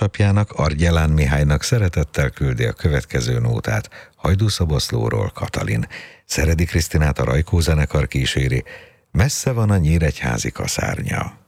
édesapjának, Argyelán Mihálynak szeretettel küldi a következő nótát Hajdúszoboszlóról Katalin. Szeredi Krisztinát a Rajkó zenekar kíséri, Messze van a nyíregyházi kaszárnya.